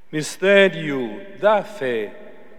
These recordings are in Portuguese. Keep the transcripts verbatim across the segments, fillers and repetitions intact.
Mistério da fé.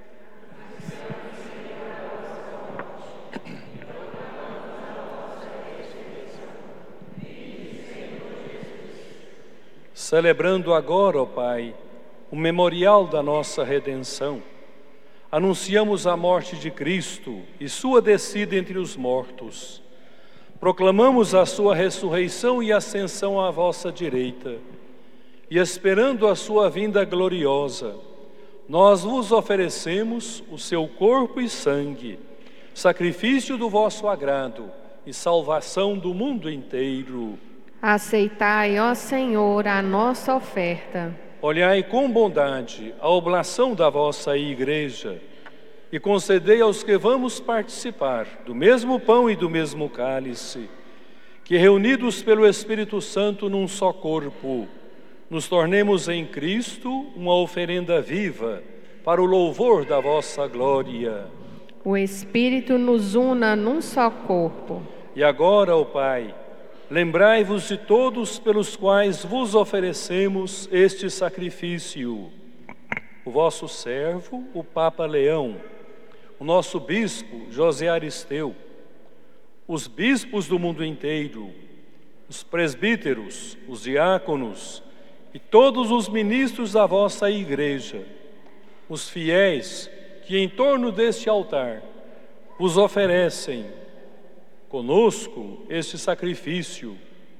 Celebrando agora, ó Pai, o memorial da nossa redenção, anunciamos a morte de Cristo e sua descida entre os mortos. Proclamamos a sua ressurreição e ascensão à vossa direita. E esperando a sua vinda gloriosa, nós vos oferecemos o seu corpo e sangue, sacrifício do vosso agrado e salvação do mundo inteiro. Aceitai, ó Senhor, a nossa oferta. Olhai com bondade a oblação da vossa Igreja e concedei aos que vamos participar do mesmo pão e do mesmo cálice, que reunidos pelo Espírito Santo num só corpo, nos tornemos em Cristo uma oferenda viva para o louvor da vossa glória. O Espírito nos una num só corpo. E agora, ó Pai, lembrai-vos de todos pelos quais vos oferecemos este sacrifício. O vosso servo, o Papa Leão, o nosso bispo, José Aristeu, os bispos do mundo inteiro, os presbíteros, os diáconos e todos os ministros da vossa Igreja, os fiéis que em torno deste altar vos oferecem conosco este sacrifício,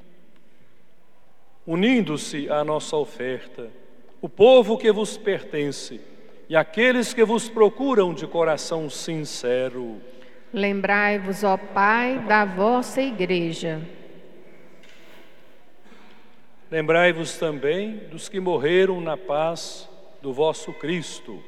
unindo-se à nossa oferta, o povo que vos pertence e aqueles que vos procuram de coração sincero. Lembrai-vos, ó Pai, da vossa Igreja. Lembrai-vos também dos que morreram na paz do vosso Cristo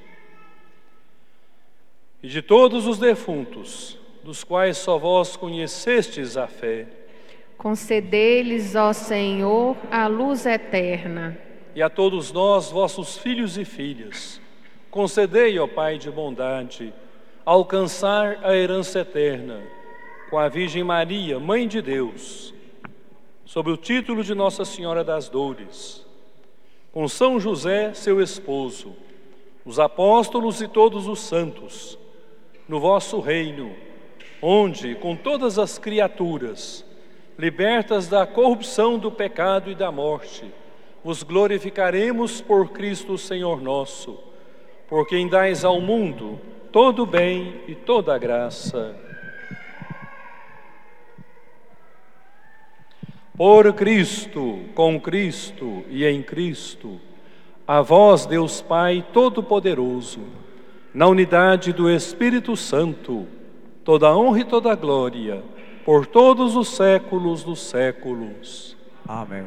e de todos os defuntos, dos quais só vós conhecestes a fé. Concedei-lhes, ó Senhor, a luz eterna. E a todos nós, vossos filhos e filhas, concedei, ó Pai de bondade, alcançar a herança eterna com a Virgem Maria, Mãe de Deus, sob o título de Nossa Senhora das Dores, com São José, seu esposo, os apóstolos e todos os santos, no vosso reino, onde, com todas as criaturas, libertas da corrupção do pecado e da morte, vos glorificaremos por Cristo Senhor nosso, por quem dais ao mundo todo o bem e toda a graça. Por Cristo, com Cristo e em Cristo, a vós, Deus Pai Todo-Poderoso, na unidade do Espírito Santo, toda a honra e toda a glória, por todos os séculos dos séculos. Amém.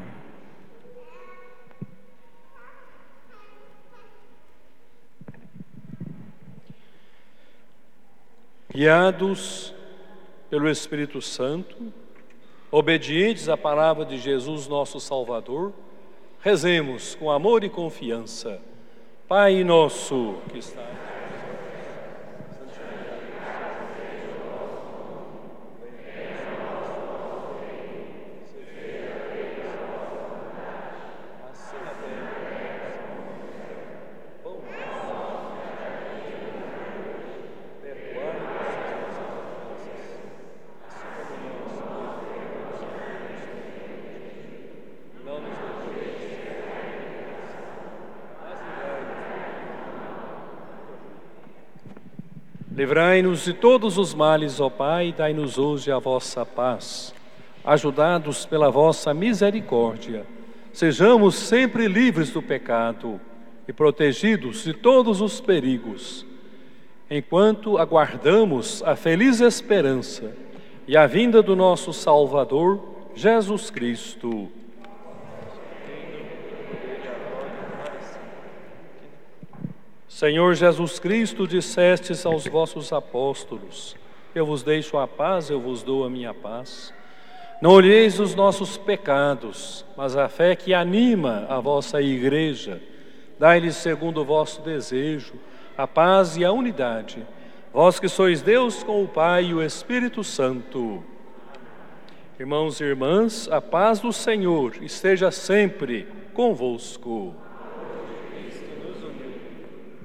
Guiados pelo Espírito Santo, obedientes à palavra de Jesus, nosso Salvador, rezemos com amor e confiança. Pai nosso que está Livrai-nos de todos os males, ó Pai, dai-nos hoje a vossa paz. Ajudados pela vossa misericórdia, sejamos sempre livres do pecado e protegidos de todos os perigos, enquanto aguardamos a feliz esperança e a vinda do nosso Salvador, Jesus Cristo. Senhor Jesus Cristo, dissestes aos vossos apóstolos: eu vos deixo a paz, eu vos dou a minha paz. Não olheis os nossos pecados, mas a fé que anima a vossa Igreja. Dai-lhes segundo o vosso desejo a paz e a unidade, vós que sois Deus com o Pai e o Espírito Santo. Irmãos e irmãs, a paz do Senhor esteja sempre convosco.